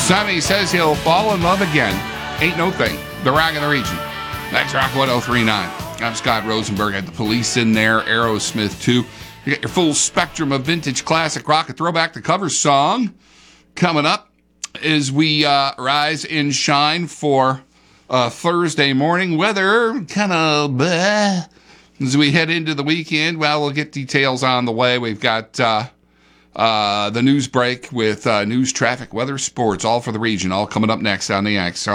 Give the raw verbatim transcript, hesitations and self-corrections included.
Sonny says he'll fall in love again. Ain't no thing. The Rock of the Region. That's Rock one oh three point nine. I'm Scott Rosenberg. Had the Police in there. Aerosmith, too. You got your full spectrum of vintage classic rock. A throwback to cover song coming up as we uh, rise and shine for uh, Thursday morning. Weather kind of bleh. As we head into the weekend, well, we'll get details on the way. We've got uh, uh, the news break with uh, news, traffic, weather, sports, all for the region, all coming up next on the X.